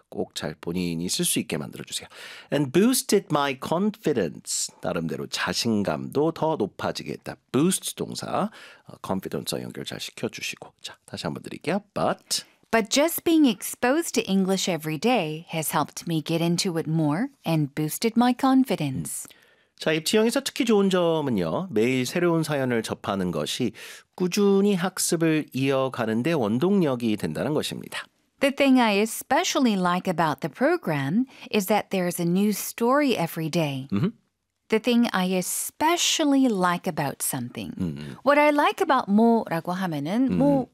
꼭 잘 본인이 쓸 수 있게 만들어주세요. And boosted my confidence. 나름대로 자신감도 더 높아지게 했다. boost 동사, confidence와 연결 잘 시켜주시고. 자, 다시 한번 드릴게요. But just being exposed to English every day has helped me get into it more and boosted my confidence. 자, 입지형에서 특히 좋은 점은요. 매일 새로운 사연을 접하는 것이 꾸준히 학습을 이어가는 데 원동력이 된다는 것입니다. The thing I especially like about the program is that there's a new story every day. The thing I especially like about something. What I like about 뭐라고 하면은 뭐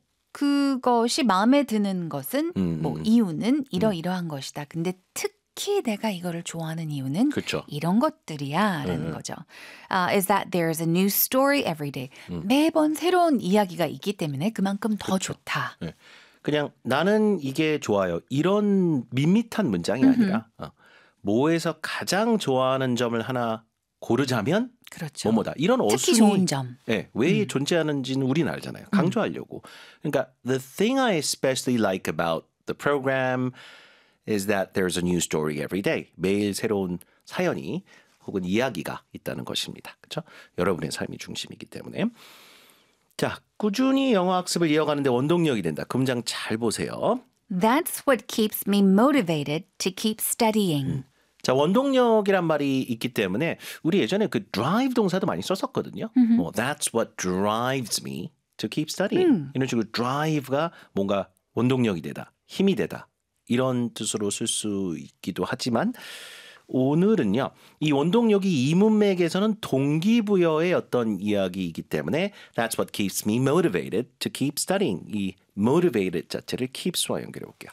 그것이 마음에 드는 것은 뭐 이유는 이러이러한 것이다. 근데 특히 내가 이거를 좋아하는 이유는 그쵸. 이런 것들이야 라는 거죠. Is that there's a new story every day. 매번 새로운 이야기가 있기 때문에 그만큼 더 좋다. 네. 그냥 나는 이게 좋아요. 이런 밋밋한 문장이 아니라 뭐에서 가장 좋아하는 점을 하나 고르자면 그렇죠. 뭐뭐다. 이런 어순이 특히 좋은 점. 네, 왜 존재하는지는 우리는 알잖아요. 강조하려고. 그러니까 the thing I especially like about the program is that there's a new story every day. 매일 새로운 사연이 혹은 이야기가 있다는 것입니다. 그렇죠? 여러분의 삶이 중심이기 때문에. 자, 꾸준히 영어 학습을 이어가는데 원동력이 된다. 그 문장 잘 보세요. That's what keeps me motivated to keep studying. 자, 원동력이란 말이 있기 때문에 우리 예전에 그 drive 동사도 많이 썼었거든요. 뭐 that's what drives me to keep studying. 이런 식으로 drive가 뭔가 원동력이 되다, 힘이 되다. 이런 뜻으로 쓸 수 있기도 하지만 오늘은요. 이 원동력이 이 문맥에서는 동기부여의 어떤 이야기이기 때문에 That's what keeps me motivated to keep studying. 이 motivated 자체를 keeps와 연결해 볼게요.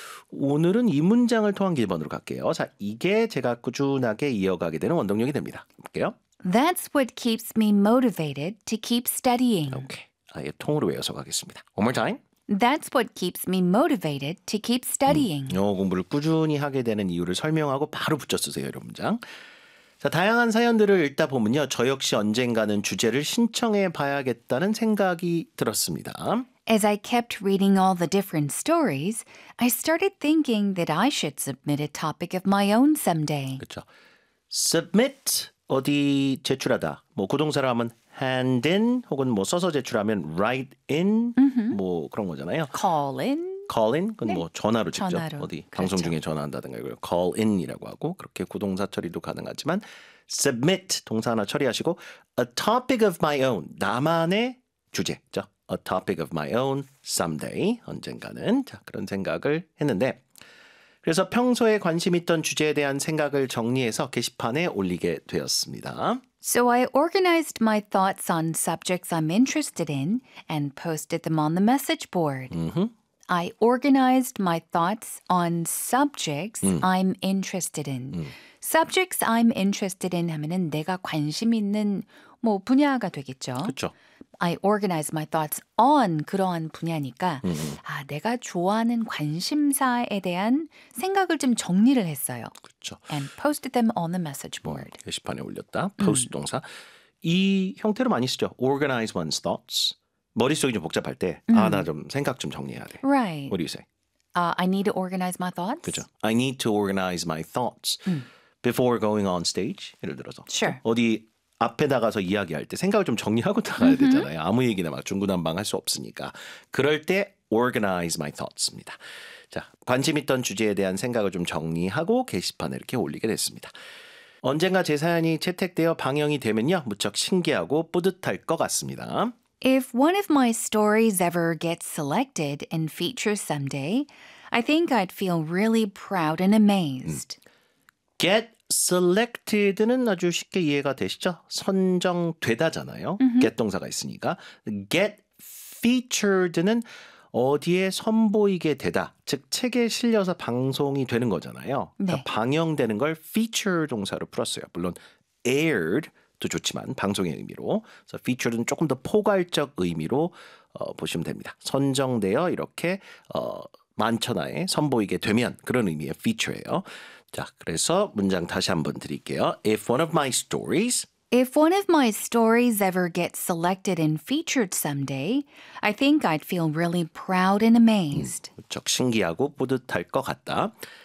오늘은 이 문장을 통한 기본으로 갈게요. 자, 이게 제가 꾸준하게 이어가게 되는 원동력이 됩니다. 볼게요. That's what keeps me motivated to keep studying. 오케이. 아예 통으로 외워서 가겠습니다. One more time. That's what keeps me motivated to keep studying. 영어 공부를 꾸준히 하게 되는 이유를 설명하고 바로 붙여 쓰세요. 이런 문장. 자, 다양한 사연들을 읽다 보면요. 저 역시 언젠가는 주제를 신청해 봐야겠다는 생각이 들었습니다. As I kept reading all the different stories, I started thinking that I should submit a topic of my own someday. 그렇죠. submit 어디 제출하다. 뭐 구동사로 하면 hand in 혹은 뭐 써서 제출하면 write in 뭐 그런 거잖아요. Call in. call in 그건 뭐 전화로 직접 전화로. 어디 그렇죠. 방송 중에 전화한다든가 이걸 call in이라고 하고 그렇게 구동사 처리도 가능하지만 submit 동사 하나 처리하시고 a topic of my own 나만의 주제죠. a topic of my own someday 언젠가는 자 그런 생각을 했는데 그래서 평소에 관심 있던 주제에 대한 생각을 정리해서 게시판에 올리게 되었습니다. So I organized my thoughts on subjects I'm interested in and posted them on the message board. I organized my thoughts on subjects I'm interested in. Subjects I'm interested in 하면은 내가 관심 있는 뭐 분야가 되겠죠. 그렇죠. I organize my thoughts on 그러한 분야니까 아, 내가 좋아하는 관심사에 대한 생각을 좀 정리를 했어요. 그렇죠. And posted them on the message board. 게시판에 올렸다. post 동사. 이 형태로 많이 쓰죠. organize one's thoughts. 머릿속이 좀 복잡할 때 아, 나 좀 생각 좀 정리해야 돼. Right. What do you say? I need to organize my thoughts. 그렇죠. I need to organize my thoughts before going on stage. 예를 들어서 Sure. 어디 앞에 나가서 이야기할 때 생각을 좀 정리하고 나가야 되잖아요. 아무 얘기나 막 중구난방 할 수 없으니까. 그럴 때 organize my thoughts입니다. 자, 관심 있던 주제에 대한 생각을 좀 정리하고 게시판에 이렇게 올리게 됐습니다. 언젠가 제 사연이 채택되어 방영이 되면요. 무척 신기하고 뿌듯할 것 같습니다. If one of my stories ever gets selected and featured someday, I think I'd feel really proud and amazed. get selected는 아주 쉽게 이해가 되시죠? 선정되다잖아요. get 동사가 있으니까. get featured는 어디에 선보이게 되다. 즉 책에 실려서 방송이 되는 거잖아요. 그러니까 네. 방영되는 걸 feature 동사로 풀었어요. 물론 aired 도 좋지만 방송의 의미로. 그래서 featured는 조금 더 포괄적 의미로 보시면 됩니다. 선정되어 이렇게 만천하에 선보이게 되면 그런 의미의 feature예요. 자, 그래서 문장 다시 한번 드릴게요. If one of my stories If one of my stories ever gets selected and featured someday, I think I'd feel really proud and amazed. 무척 신기하고 뿌듯할 것 같다.